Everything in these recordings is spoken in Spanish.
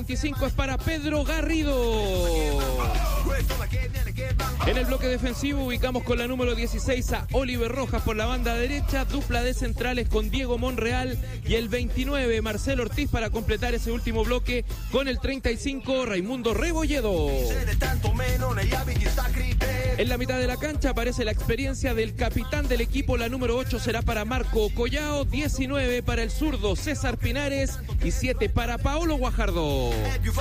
25 es para Pedro Garrido. En el bloque defensivo ubicamos con la número 16 a Oliver Rojas por la banda derecha, dupla de centrales con Diego Monreal y el 29 Marcelo Ortiz para completar ese último bloque con el 35 Raimundo Rebolledo. En la mitad de la cancha aparece la experiencia del capitán del equipo, la número 8 será para Marco Collao, 19 para el zurdo César Pinares y 7 para Paolo Guajardo.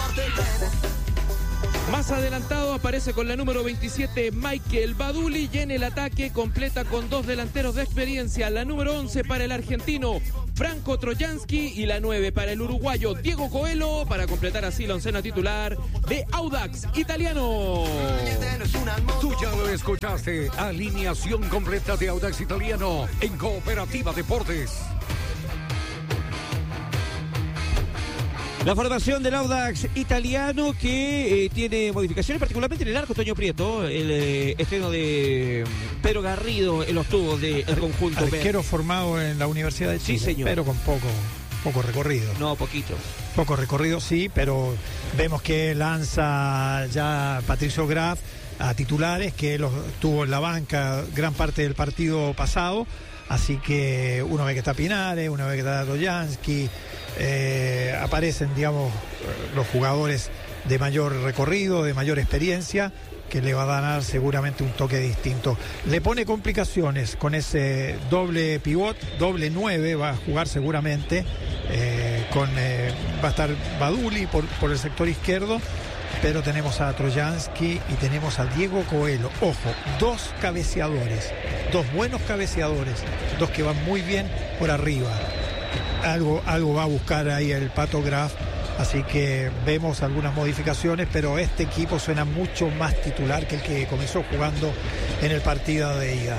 Más adelantado aparece con la número 27 Michael Baduli y en el ataque completa con dos delanteros de experiencia, la número 11 para el argentino Franco Trojansky y la 9 para el uruguayo Diego Coelho para completar así la oncena titular de Audax Italiano. Tú ya lo escuchaste, alineación completa de Audax Italiano en Cooperativa Deportes. La formación del Audax Italiano que tiene modificaciones, particularmente en el arco. Toño Prieto, el estreno de Pedro Garrido en los tubos del conjunto. Arquero formado en la Universidad de Chile, sí, señor, pero con poco recorrido. No, poquito. Poco recorrido, sí, pero vemos que lanza ya Patricio Graf a titulares, que los tuvo en la banca gran parte del partido pasado. Así que uno ve que está Pinares, uno ve que está Trojansky, aparecen, digamos, los jugadores de mayor recorrido, de mayor experiencia, que le va a dar seguramente un toque distinto. Le pone complicaciones con ese doble pivot, doble 9, va a jugar seguramente, va a estar Baduli por el sector izquierdo, pero tenemos a Trojansky y tenemos a Diego Coelho. Ojo, dos cabeceadores, dos buenos cabeceadores, dos que van muy bien por arriba. Algo va a buscar ahí el Pato Graf, así que vemos algunas modificaciones, pero este equipo suena mucho más titular que el que comenzó jugando en el partido de ida.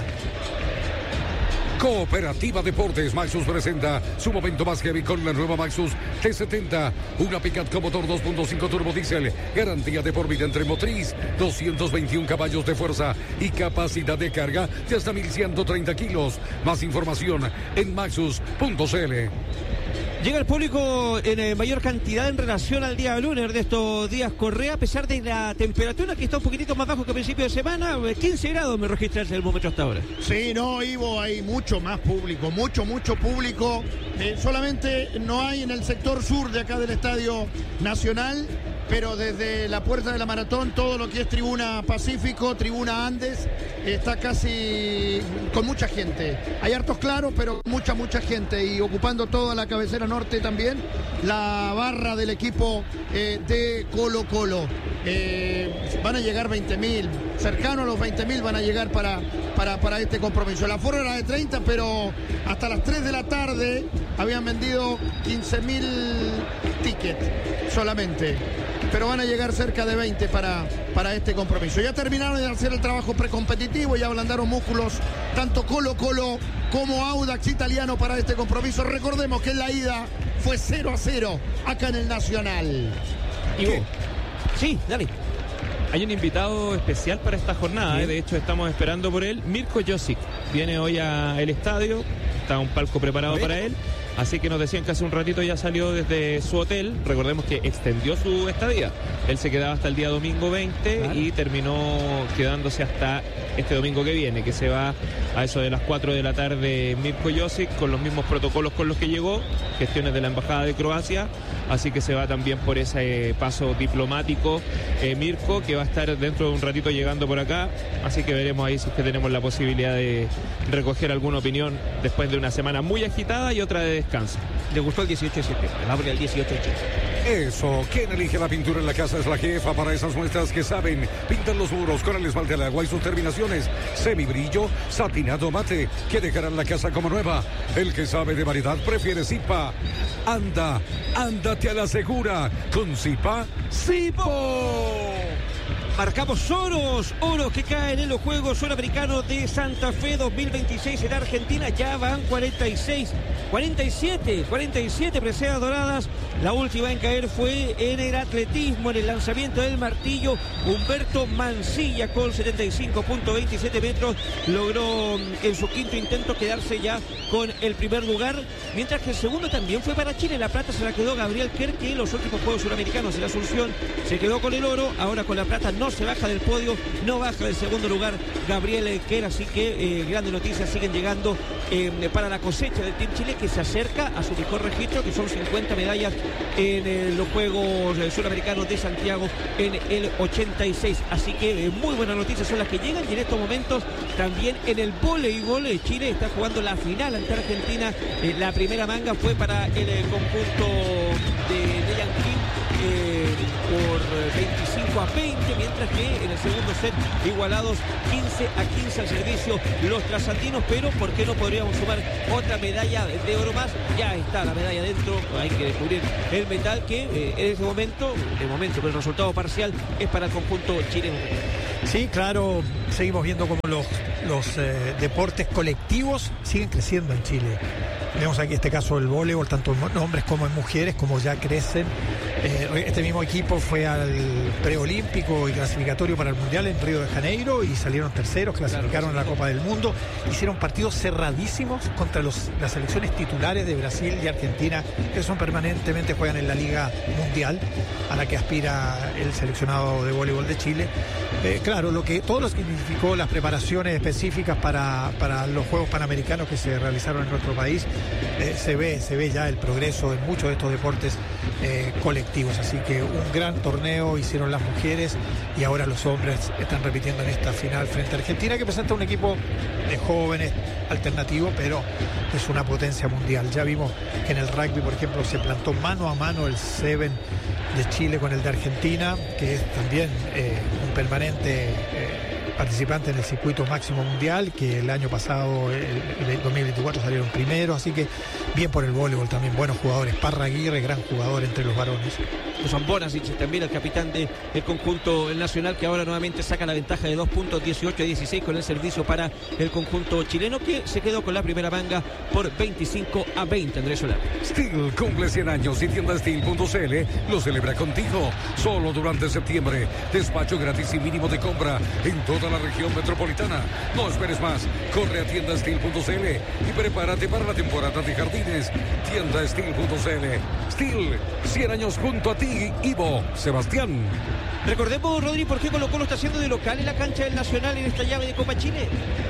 Cooperativa Deportes Maxus presenta su momento más heavy con la nueva Maxus T70, una pickup con motor 2.5 turbo diésel, garantía de por vida entre motriz, 221 caballos de fuerza y capacidad de carga de hasta 1.130 kilos. Más información en maxus.cl. Llega el público en mayor cantidad en relación al día lunes de estos días Correa, a pesar de la temperatura que está un poquitito más bajo que a principio de semana. 15 grados me registra el termómetro hasta ahora. Sí, no, Ivo, hay mucho más público, mucho público. Solamente no hay en el sector sur de acá del Estadio Nacional, pero desde la puerta de la Maratón, todo lo que es Tribuna Pacífico, Tribuna Andes, está casi con mucha gente. Hay hartos claros, pero mucha gente, y ocupando toda la cabecera norte también, la barra del equipo de Colo Colo. Van a llegar 20.000, cercano a los 20.000 van a llegar para este compromiso. El aforo era de 30, pero hasta las 3 de la tarde habían vendido 15.000 tickets solamente. Pero van a llegar cerca de 20 para este compromiso. Ya terminaron de hacer el trabajo precompetitivo, ya ablandaron músculos tanto Colo Colo como Audax Italiano para este compromiso. Recordemos que en la ida fue 0-0 acá en el Nacional. Ivo, sí, dale. Hay un invitado especial para esta jornada, de hecho estamos esperando por él. Mirko Josic viene hoy al estadio, está un palco preparado para él. Así que nos decían que hace un ratito ya salió desde su hotel. Recordemos que extendió su estadía. Él se quedaba hasta el día domingo 20 y terminó quedándose hasta este domingo que viene, que se va a eso de las 4 de la tarde Mirko Josic, con los mismos protocolos con los que llegó, gestiones de la Embajada de Croacia. Así que se va también por ese paso diplomático Mirko, que va a estar dentro de un ratito llegando por acá. Así que veremos ahí si es que tenemos la posibilidad de recoger alguna opinión después de una semana muy agitada y otra de descanso. Le gustó el 18 de septiembre, va por el 18 de septiembre. Eso, quien elige la pintura en la casa es la jefa. Para esas muestras que saben, pintan los muros con el esmalte al agua y sus terminaciones semibrillo, satinado mate, que dejarán la casa como nueva. El que sabe de variedad prefiere Zipa. Ándate a la segura con Zipa Zipo. Marcamos oros que caen en los Juegos Suramericanos de Santa Fe 2026 en Argentina. Ya van 47 preseas doradas La última en caer fue en el atletismo, en el lanzamiento del martillo. Humberto Mancilla con 75.27 metros logró en su quinto intento quedarse ya con el primer lugar, mientras que el segundo también fue para Chile. La plata se la quedó Gabriel Kerr, que en los últimos Juegos Suramericanos en Asunción se quedó con el oro. Ahora con la plata no se baja del podio, no baja del segundo lugar Gabriel Kerr, así que grandes noticias siguen llegando para la cosecha del Team Chile, que se acerca a su mejor registro, que son 50 medallas en los Juegos Suramericanos de Santiago en el 86. Así que muy buenas noticias son las que llegan, y en estos momentos también en el voleibol Chile está jugando la final ante Argentina. La primera manga fue para el conjunto de Yanquín por 25-20, mientras que en el segundo set igualados 15-15 al servicio los trasantinos, pero ¿por qué no podríamos sumar otra medalla de oro más? Ya está la medalla dentro, hay que descubrir el metal, que en ese momento, pero el resultado parcial es para el conjunto chileno. Sí, claro, seguimos viendo cómo los deportes colectivos siguen creciendo en Chile. Vemos aquí este caso del voleibol, tanto en hombres como en mujeres, como ya crecen. Este mismo equipo fue al preolímpico y clasificatorio para el Mundial en Río de Janeiro y salieron terceros, clasificaron a la Copa del Mundo. Hicieron partidos cerradísimos contra las selecciones titulares de Brasil y Argentina, que son permanentemente juegan en la Liga Mundial, a la que aspira el seleccionado de voleibol de Chile. Claro, todo lo que significó las preparaciones específicas para los Juegos Panamericanos que se realizaron en nuestro país, se ve ya el progreso en muchos de estos deportes colectivos. Así que un gran torneo hicieron las mujeres, y ahora los hombres están repitiendo en esta final frente a Argentina, que presenta un equipo de jóvenes alternativo, pero es una potencia mundial. Ya vimos que en el rugby, por ejemplo, se plantó mano a mano el Seven de Chile con el de Argentina, que es también un permanente participante en el circuito máximo mundial, que el año pasado, el 2024, salieron primero. Así que bien por el voleibol también, buenos jugadores. Parra Aguirre, gran jugador entre los varones. Son Bonasic también, el capitán del conjunto nacional, que ahora nuevamente saca la ventaja de 2 puntos, 18-16 con el servicio para el conjunto chileno, que se quedó con la primera manga por 25-20. Andrés Solar. Steel cumple 100 años y tienda Steel.cl lo celebra contigo. Solo durante septiembre. Despacho gratis y mínimo de compra en toda la región metropolitana. No esperes más. Corre a tienda Steel.cl y prepárate para la temporada de jardines. Tienda Steel.cl. Steel, 100 años junto a ti, Ivo Sebastián. Recordemos, Rodri, por qué Colo-Colo está haciendo de local en la cancha del Nacional en esta llave de Copa Chile.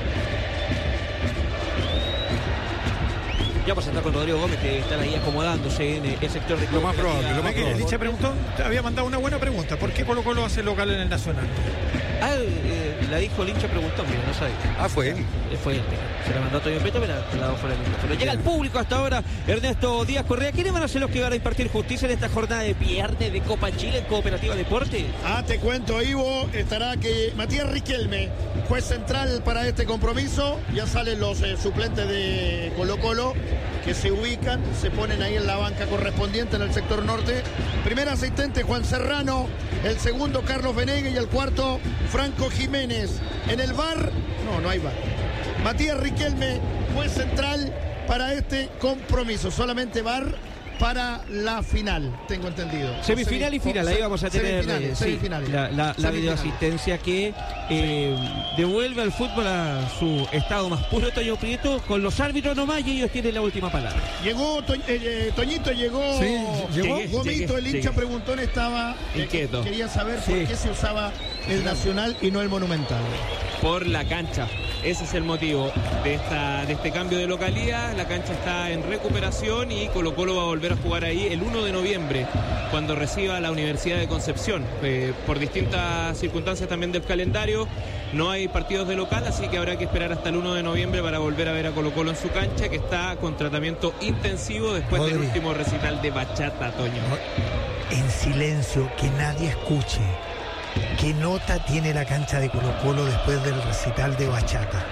Ya vamos a estar con Rodrigo Gómez, que están ahí acomodándose en el sector de... Lo más probable. Licha preguntó, te había mandado una buena pregunta. ¿Por qué Colo-Colo hace local en el Nacional? La dijo Lincha, preguntó, mira, no sabe. Fue él. Fue él. Se la mandó a Toño Peto, pero la dejó fuera del micrófono. Pero llega al público hasta ahora Ernesto Díaz Correa. ¿Quiénes van a ser los que van a impartir justicia en esta jornada de viernes de Copa Chile en Cooperativa Deporte? Te cuento, Ivo, estará que Matías Riquelme, juez central para este compromiso. Ya salen los suplentes de Colo-Colo, que se ubican, se ponen ahí en la banca correspondiente en el sector norte. Primer asistente Juan Serrano, el segundo Carlos Venegas y el cuarto Franco Jiménez. En el VAR, no hay VAR. Matías Riquelme, juez central para este compromiso. Solamente VAR para la final, tengo entendido. Semifinal y final, ahí vamos a tener semifinales. La videoasistencia que devuelve al fútbol a su estado más puro, Toño Prieto, con los árbitros nomás, y ellos tienen la última palabra. Llegó Toñito, llegó. Sí, llegó. Gomito, el hincha preguntón estaba inquieto. Quería saber por qué se usaba el Nacional y no el Monumental. Por la cancha. Ese es el motivo de este cambio de localidad. La cancha está en recuperación y Colo-Colo va a volver a jugar ahí el 1 de noviembre, cuando reciba la Universidad de Concepción. Por distintas circunstancias también del calendario, no hay partidos de local, así que habrá que esperar hasta el 1 de noviembre para volver a ver a Colo-Colo en su cancha, que está con tratamiento intensivo después del último recital de bachata, Toño. En silencio, que nadie escuche. ¿Qué nota tiene la cancha de Colo-Colo después del recital de bachata?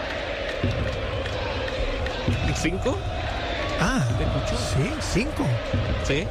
5. ¿Te escuchó? Sí, 5. Sí.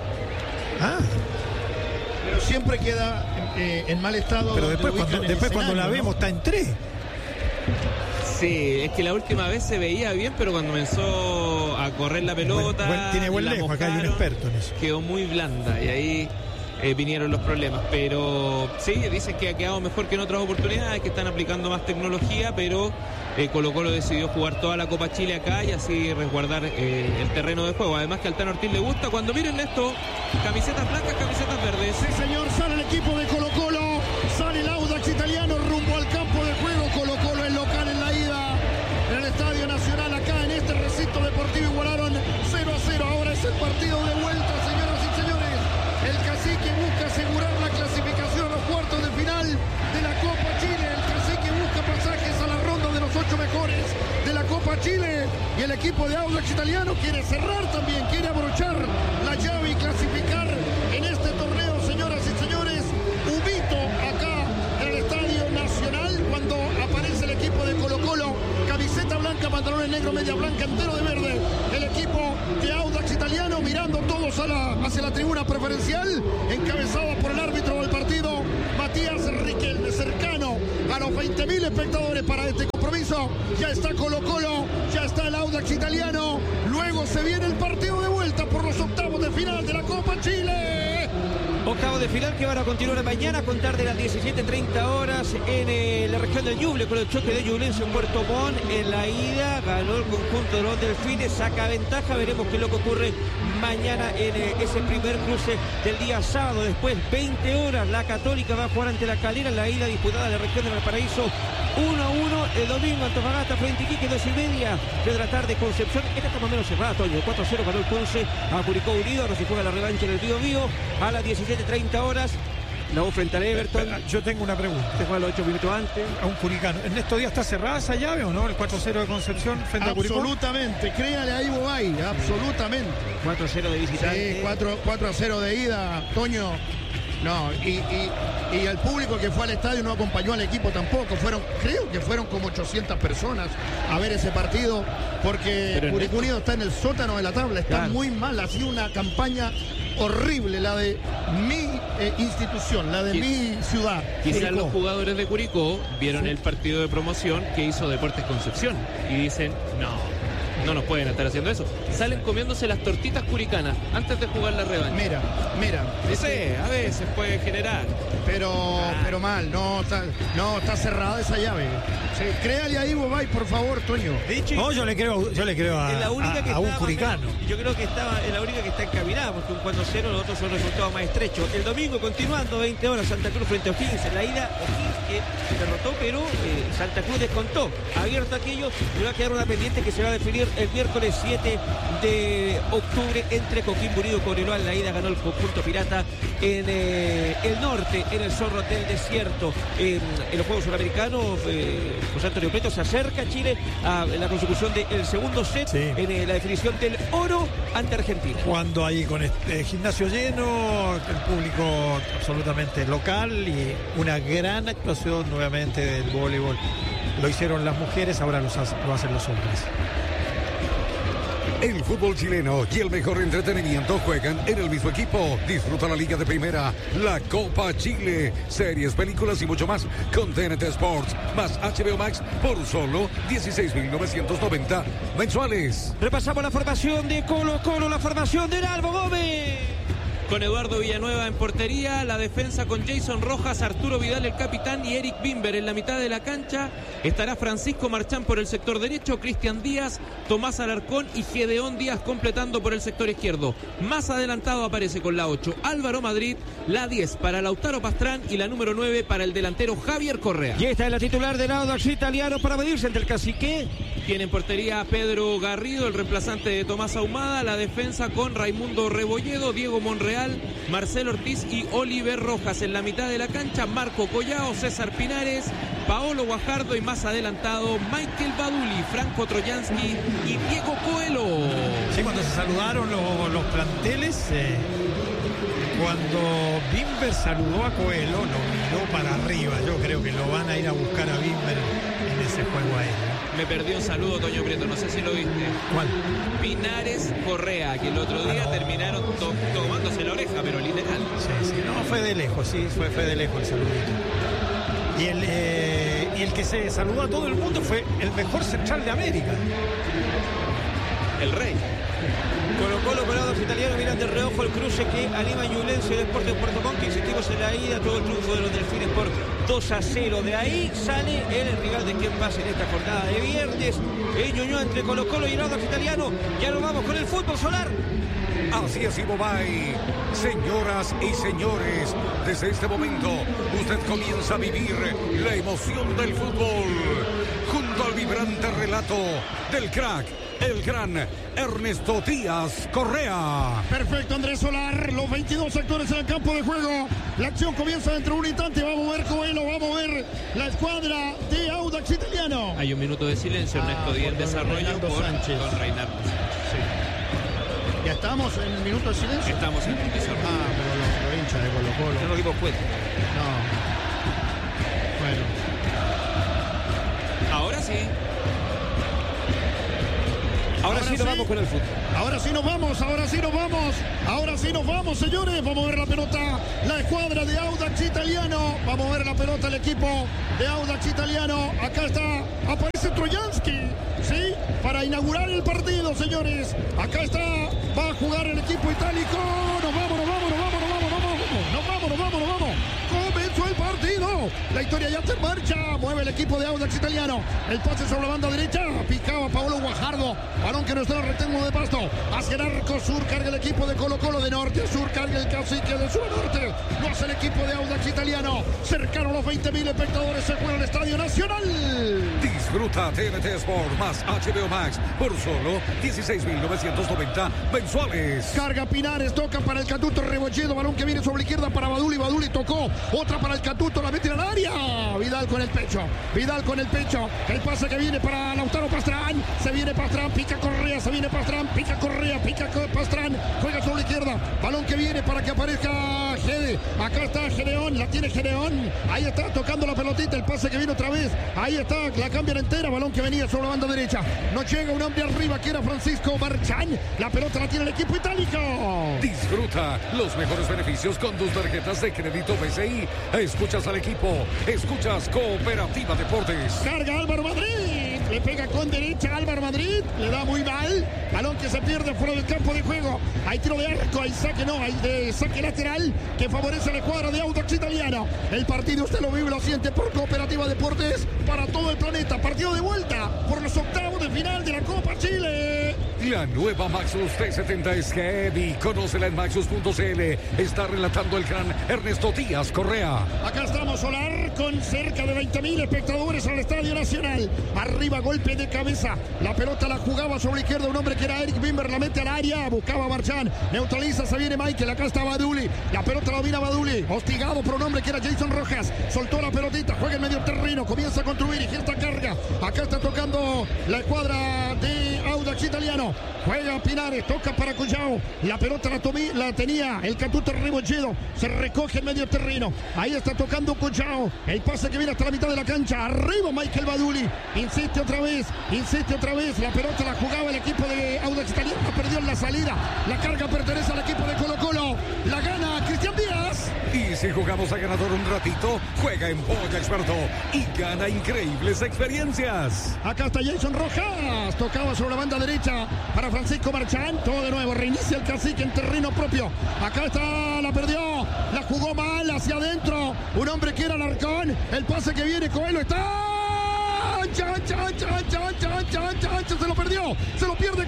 Pero siempre queda en mal estado. Pero después cuando la vemos está en 3. Sí, es que la última vez se veía bien, pero cuando comenzó a correr la pelota. Tiene buen la lejos, acá hay un experto en eso. Quedó muy blanda y ahí vinieron los problemas. Pero sí, dicen que ha quedado mejor que en otras oportunidades, que están aplicando más tecnología, pero Colo-Colo decidió jugar toda la Copa Chile acá y así resguardar el terreno de juego. Además que al Tano Ortiz le gusta cuando miren esto, camisetas blancas, camisetas verdes. Sí, señor, sale el equipo de Colo-Colo, sale el Audax Italiano rumbo al campo de juego. Colo-Colo es local en la ida en el Estadio Nacional, acá en este recinto deportivo igualaron 0-0. Ahora es el partido de vuelta, señoras y señores. El Cacique busca asegurar la clasificación a los cuartos de final de la Copa Chile. El Cacique busca pasajes a la ronda de los 8 mejores de la Copa Chile. Y el equipo de Audax Italiano quiere cerrar también, quiere abrochar la llave y clasificar en este torneo, señoras y señores. Ubito acá en el Estadio Nacional cuando aparece el equipo de Colo-Colo. Camiseta blanca, pantalones negros, media blanca, entero de verde. El equipo de Audax Italiano mirando todos hacia la tribuna preferencial, encabezado por el árbitro del partido, Matías Riquelme, cercano a los 20.000 espectadores para este compromiso. Ya está Colo-Colo, ya está el Audax Italiano. Luego se viene el partido de vuelta por los octavos de final de la Copa Chile. Octavos de final que van a continuar mañana a contar de las 17:30 horas en la región del Ñuble, con el choque de Ñublense en Puerto Montt. En la ida ganó el conjunto de los Delfines, saca ventaja. Veremos qué es lo que ocurre mañana en ese primer cruce del día sábado. Después 20 horas la Católica va a jugar ante la Calera en la ida disputada en la región de Valparaíso. 1-1 el domingo, Antofagasta frente a Iquique, 2:30 de la tarde, Concepción. Esta está más o menos cerrada, Toño. 4-0 ganó el Conce a Curicó Unido. Ahora se juega la revancha en el Bío Bío a las 17:30 horas. La U frente al Everton. Yo tengo una pregunta. Se juega los 8 minutos antes. A un curicano. ¿En estos días está cerrada esa llave o no? El 4-0 de Concepción frente a Curicó. Absolutamente, créale ahí, Bobay, absolutamente. 4-0 de visitante. Sí, 4-0 de ida, Toño. No, y el público que fue al estadio no acompañó al equipo tampoco. Creo que fueron como 800 personas a ver ese partido, porque Curicó Unido está en el sótano de la tabla, está muy mal. Ha sido una campaña horrible la de mi institución, la de mi ciudad. Quizás los jugadores de Curicó vieron el partido de promoción que hizo Deportes Concepción y dicen, no nos pueden estar haciendo eso. Salen comiéndose las tortitas curicanas antes de jugar la revancha. Mira. A veces puede generar. Pero mal, no está cerrada esa llave. Sí, créale ahí, Bobay, por favor, Toño. De hecho, no, yo le creo a un curicano. Yo creo que es la única que está encaminada, porque un 4-0 los otros son resultados más estrechos. El domingo continuando, 20 horas, Santa Cruz frente a O'Higgins. En la ida, O'Higgins derrotó, pero Santa Cruz descontó. Abierto aquello, le va a quedar una pendiente que se va a definir el miércoles 7 de octubre entre Coquimbo Unido y Cobreloa. En la ida ganó el conjunto pirata en el norte, en el Zorro del Desierto. En los Juegos Suramericanos, José Antonio Prieto se acerca a Chile a la consecución del segundo set en la definición del oro ante Argentina. Cuando ahí con este gimnasio lleno, el público absolutamente local y una gran actuación nuevamente del voleibol. Lo hicieron las mujeres, ahora lo hacen los hombres. El fútbol chileno y el mejor entretenimiento juegan en el mismo equipo. Disfruta la Liga de Primera, la Copa Chile, series, películas y mucho más con TNT Sports más HBO Max por solo 16.990 mensuales. Repasamos la formación de Colo-Colo, la formación de Albo Gómez. Con Eduardo Villanueva en portería, la defensa con Jason Rojas, Arturo Vidal el capitán y Eric Bimber en la mitad de la cancha. Estará Francisco Marchán por el sector derecho, Cristian Díaz, Tomás Alarcón y Gedeón Díaz completando por el sector izquierdo. Más adelantado aparece con la 8 Álvaro Madrid, la 10 para Lautaro Pastrán y la número 9 para el delantero Javier Correa. Y esta es la titular del Audax Italiano para medirse ante el Cacique. Tiene en portería a Pedro Garrido, el reemplazante de Tomás Ahumada. La defensa con Raimundo Rebolledo, Diego Monreal, Marcelo Ortiz y Oliver Rojas. En la mitad de la cancha, Marco Collao, César Pinares, Paolo Guajardo y más adelantado, Michael Baduli, Franco Troyansky y Diego Coelho. Sí, cuando se saludaron los planteles, cuando Bimber saludó a Coelho, lo miró para arriba. Yo creo que lo van a ir a buscar a Bimber en ese juego aéreo. Me perdió un saludo, Toño Prieto, no sé si lo viste. ¿Cuál? Pinares Correa, que el otro día terminaron tomándose la oreja, pero literal. Sí, no, fue de lejos, fue de lejos el saludito. Y el que se saludó a todo el mundo fue el mejor central de América. el rey. Colo-Colo con Audax Italiano, miran de reojo el cruce que anima Ñublense Deportes Puerto Montt, que insistimos en la ida, todo el triunfo de los Delfines por 2-0. De ahí sale el rival de quien pasa en esta jornada de viernes, el Ñuñoa entre Colo-Colo y el Audax Italiano. Ya nos vamos con el fútbol solar. Así es, Ibobay. Señoras y señores, desde este momento usted comienza a vivir la emoción del fútbol junto al vibrante relato del crack, el gran Ernesto Díaz Correa. Perfecto, Andrés Solar. Los 22 actores en el campo de juego. La acción comienza dentro de un instante. Va a mover Coelho, va a mover la escuadra de Audax Italiano. Hay un minuto de silencio, Ernesto Díaz, en desarrollo Reinaldo Sánchez. con Reinaldo. Ya estamos en el minuto de silencio. Estamos en un desarrollo. Pero los hinchas de Colo-Colo. Es lo que vos puedes. No. Bueno. Ahora sí. Ahora sí nos vamos con el fútbol. Ahora sí nos vamos, ahora sí nos vamos. Ahora sí nos vamos, señores. Vamos a ver la pelota, la escuadra de Audax Italiano. Vamos a ver la pelota, el equipo de Audax Italiano. Acá está, aparece Trojansky, ¿sí? Para inaugurar el partido, señores. Acá está, va a jugar el equipo itálico. Nos vamos. Comenzó el partido. La historia ya está en marcha. Mueve el equipo de Audax Italiano. El pase sobre la banda derecha. Picaba Paolo Guajardo. Balón que no está en el rectángulo de pasto. Hacia el arco sur. Carga el equipo de Colo-Colo. De norte a sur. Carga el Cacique de sur a norte. Lo hace el equipo de Audax Italiano. Cercano a los 20.000 espectadores. Se juega en el Estadio Nacional. Disfruta TNT Sport más HBO Max por solo 16.990 mensuales. Carga Pinares, toca para el Catuto Rebolledo, balón que viene sobre la izquierda para Baduli, Baduli tocó, otra para el Catuto, la mete en el área, Vidal con el pecho, el pase que viene para Lautaro Pastrán, se viene Pastrán, pica Correa, se viene Pastrán, pica Correa, pica Pastrán, juega sobre la izquierda, balón que viene para que aparezca Gede, acá está Gedeón, la tiene Gedeón, ahí está tocando la pelotita, el pase que viene otra vez, ahí está, la cambian entera, balón que venía sobre la banda derecha, no llega un hombre arriba que era Francisco Marchán, la pelota la tiene el equipo itálico. Disfruta los mejores beneficios con tus tarjetas de crédito BCI. Escuchas al equipo, escuchas Cooperativa Deportes. Carga Álvaro Madrid, le pega con derecha Álvaro Madrid, le da muy mal, balón que se pierde fuera del campo de juego, hay tiro de arco, hay saque no, hay de saque lateral que favorece a la escuadra de Audax Italiano. El partido usted lo vive, lo siente por Cooperativa Deportes para todo el planeta, partido de vuelta por los octavos de final de la Copa Chile. La nueva Maxus 370 es heavy. Conócela en maxus.cl. Está relatando el gran Ernesto Díaz Correa. Acá estamos, Solar, con cerca de 20.000 espectadores al Estadio Nacional. Arriba, golpe de cabeza. La pelota la jugaba sobre la izquierda un hombre que era Eric Bimber. La mete al área, buscaba a Marchán. Neutraliza, se viene Michael. Acá está Baduli. La pelota la domina Baduli. Hostigado por un hombre que era Jason Rojas. Soltó la pelotita, juega en medio terreno. Comienza a construir y esta carga. Acá está tocando la escuadra de Audax Italiano. Juega Pinares, toca para Cuyao. La pelota la tenía el Catuto Rebolledo. Se recoge en medio terreno. Ahí está tocando Cuyao. El pase que viene hasta la mitad de la cancha. Arriba Michael Baduli. Insiste otra vez. La pelota la jugaba el equipo de Audax Italiano. La perdió en la salida. La carga pertenece al equipo de Colo-Colo. La gana Cristian Díaz. Y si jugamos a ganador un ratito, juega en Polla Experto y gana increíbles experiencias. Acá está Jason Rojas. Tocaba sobre la banda derecha para Francisco Marchán. Todo de nuevo. Reinicia el Cacique en terreno propio. Acá está. La perdió. La jugó mal hacia adentro. Un hombre que era Alarcón. El pase que viene. Coelho está. Ancha. Se lo perdió. Se lo pierde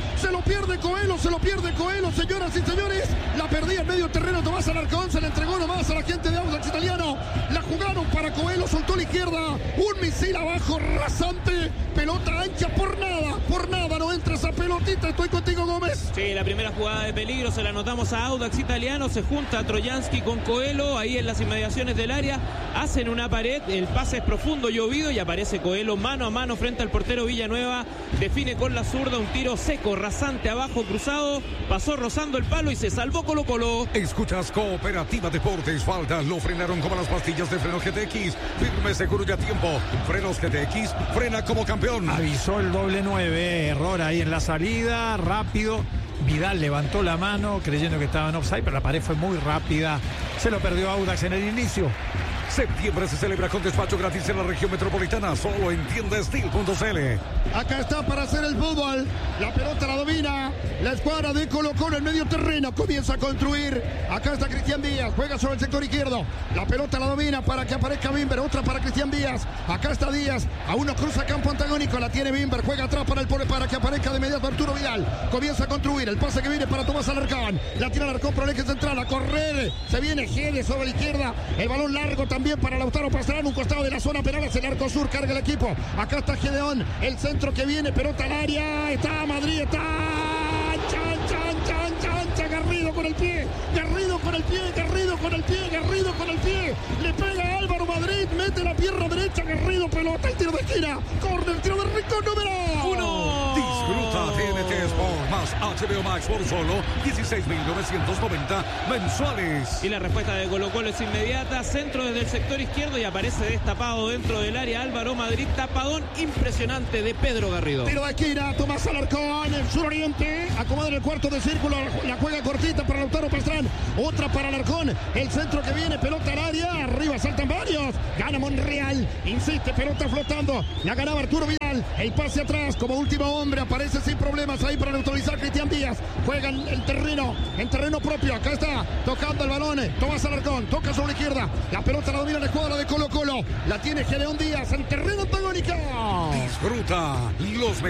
Coelho. Señoras y señores. La perdía en medio terreno Tomás Alarcón. Se le entregó nomás a la gente de Audax Italiano. La jugaron para Coelho. Soltó la izquierda. Un misil abajo rasante. Pelota ancha por nada. No entra esa pelotita. Estoy contigo, Gómez. Sí, la primera jugada de peligro se la anotamos a Audax Italiano. Se junta Trojansky con Coelho ahí en las inmediaciones del área. Hacen una pared. El pase es profundo, llovido y aparece Coelho mano a mano frente al portero Villanueva. Define con la zurda un tiro seco, rasante abajo, cruzado. Pasó rozando el palo y se salvó Colo-Colo. Escuchas Cooperativa Deportes. Falta, lo frenaron como las pastillas de freno GTX. Firme, seguro y a tiempo. Frenos GTX, frena como campeón. Avisó el doble 9, error ahí en la salida, rápido. Vidal levantó la mano creyendo que estaba en offside, pero la pared fue muy rápida. Se lo perdió Audax en el inicio. Septiembre se celebra con despacho gratis en la región metropolitana, solo en tiendastil.cl. Acá está para hacer el fútbol. La pelota la domina la escuadra de Colo-Colo en medio terreno. Comienza a construir. Acá está Cristian Díaz. Juega sobre el sector izquierdo. La pelota la domina para que aparezca Bimber. Otra para Cristian Díaz. Acá está Díaz. A uno cruza campo antagónico. La tiene Bimber. Juega atrás para que aparezca de inmediato Arturo Vidal. Comienza a construir. El pase que viene para Tomás Alarcón. La tira Alarcón por el eje central. A correr. Se viene Gede sobre la izquierda. El balón largo también para Lautaro Pastrana. Un costado de la zona penal. Hacia el arco sur. Carga el equipo. Acá está Gedeón. El centro que viene. Pelota al área. Está Madrid. Está. Garrido con el pie. Garrido con el pie. Garrido con el pie. Garrido con el pie. Le pega a Álvaro Madrid. Mete la pierna derecha. Garrido. Pelota. El tiro de esquina. Corner. Tiro de Rincón número 1. Disfruta TNT Sport más HBO Max por solo 16.990 mensuales. Y la respuesta de Colo-Colo es inmediata. Centro desde el sector izquierdo y aparece destapado dentro del área Álvaro Madrid. Tapadón impresionante de Pedro Garrido. Tiro de esquina. Tomás Alarcón. El suroriente. Acomoda en el cuarto de círculo. La juega cortita para Lautaro Pastrán. Otra para Alarcón. El centro que viene. Pelota al área. Arriba saltan varios. Gana Monreal. Insiste. Pelota flotando. La ganaba Arturo Vidal. El pase atrás como último hombre. Aparece sin problemas ahí para neutralizar Cristian Díaz. Juega en terreno propio. Acá está tocando el balón. Tomás Alarcón. Toca sobre la izquierda. La pelota la domina la escuadra de Colo-Colo. La tiene Gedeón Díaz en terreno antagónico. Disfruta los